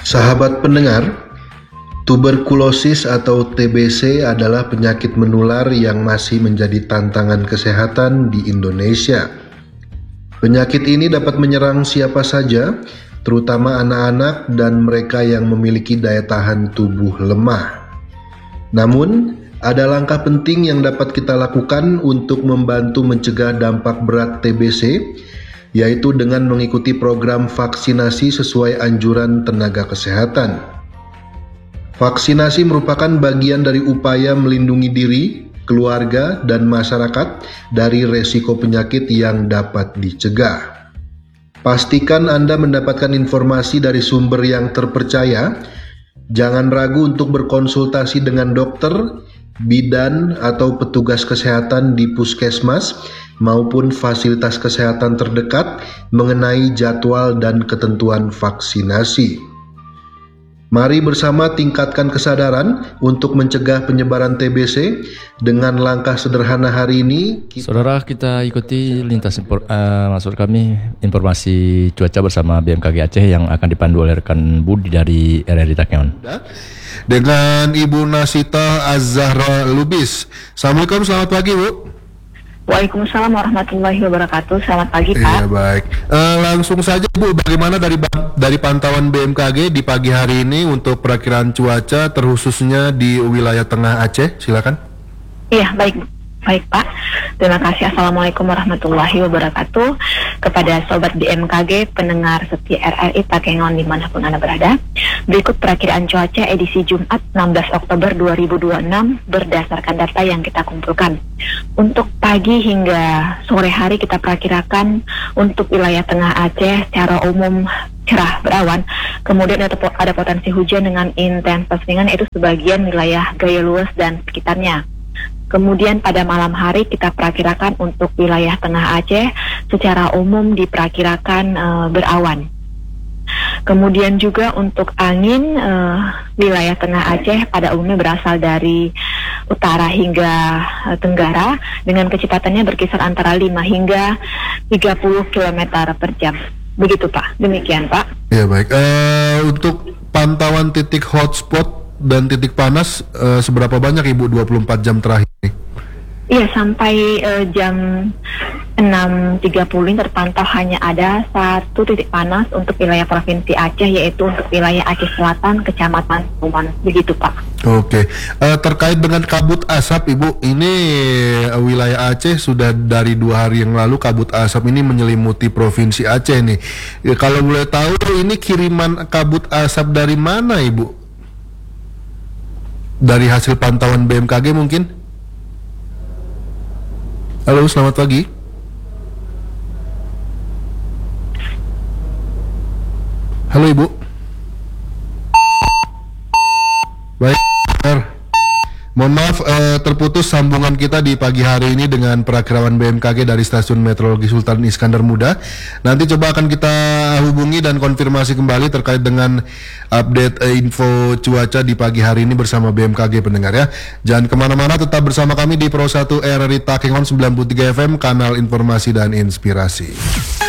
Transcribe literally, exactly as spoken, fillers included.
Sahabat pendengar, tuberkulosis atau T B C adalah penyakit menular yang masih menjadi tantangan kesehatan di Indonesia. Penyakit ini dapat menyerang siapa saja, terutama anak-anak dan mereka yang memiliki daya tahan tubuh lemah. Namun, ada langkah penting yang dapat kita lakukan untuk membantu mencegah dampak berat T B C, yaitu dengan mengikuti program vaksinasi sesuai anjuran tenaga kesehatan. Vaksinasi merupakan bagian dari upaya melindungi diri, keluarga, dan masyarakat dari resiko penyakit yang dapat dicegah. Pastikan Anda mendapatkan informasi dari sumber yang terpercaya. Jangan ragu untuk berkonsultasi dengan dokter, bidan, atau petugas kesehatan di puskesmas maupun fasilitas kesehatan terdekat mengenai jadwal dan ketentuan vaksinasi. Mari bersama tingkatkan kesadaran untuk mencegah penyebaran T B C dengan langkah sederhana hari ini. Kita... Saudara, kita ikuti lintas impor, uh, maksud kami informasi cuaca bersama B M K G Aceh yang akan dipandu oleh rekan Budi dari R R I Takengon. Dengan Ibu Nasita Az-Zahra Lubis. Assalamualaikum, selamat pagi Bu. Waalaikumsalam warahmatullahi wabarakatuh. Selamat pagi Pak. Iya baik. Uh, langsung saja Bu, bagaimana dari dari pantauan B M K G di pagi hari ini untuk perakiraan cuaca terkhususnya di wilayah Tengah Aceh? Silakan. Iya baik, baik Pak. Terima kasih. Assalamualaikum warahmatullahi wabarakatuh. Kepada Sobat B M K G, pendengar setia R R I Takengon dimanapun Anda berada. Berikut perakiraan cuaca edisi Jumat enam belas Oktober dua ribu dua puluh enam berdasarkan data yang kita kumpulkan. Untuk pagi hingga sore hari kita perakirakan untuk wilayah Tengah Aceh secara umum cerah berawan. Kemudian ada, ada potensi hujan dengan intensitas ringan, yaitu sebagian wilayah Gaya Lues dan sekitarnya. Kemudian pada malam hari kita perakirakan untuk wilayah Tengah Aceh secara umum diperkirakan e, berawan. Kemudian juga untuk angin e, wilayah Tengah Aceh pada umumnya berasal dari utara hingga e, tenggara dengan kecepatannya berkisar antara lima hingga tiga puluh kilometer per jam. Begitu Pak, demikian Pak. Ya baik, uh, untuk pantauan titik hotspot dan titik panas uh, seberapa banyak Ibu dua puluh empat jam terakhir ini? Iya, sampai uh, jam enam tiga puluh ini terpantau hanya ada satu titik panas untuk wilayah Provinsi Aceh, yaitu untuk wilayah Aceh Selatan, Kecamatan Tuman. Begitu Pak. Oke, uh, terkait dengan kabut asap Ibu, ini uh, wilayah Aceh sudah dari dua hari yang lalu kabut asap ini menyelimuti Provinsi Aceh nih. Ya, kalau boleh tahu ini kiriman kabut asap dari mana Ibu? Dari hasil pantauan B M K G mungkin? Halo, selamat pagi. Halo Ibu. Baik, mohon maaf eh, terputus sambungan kita di pagi hari ini dengan perakiraan B M K G dari Stasiun Meteorologi Sultan Iskandar Muda. Nanti coba akan kita hubungi dan konfirmasi kembali terkait dengan update eh, info cuaca di pagi hari ini bersama B M K G pendengar ya. Jangan kemana-mana, tetap bersama kami di Pro satu R R I Takengon sembilan puluh tiga F M, kanal informasi dan inspirasi.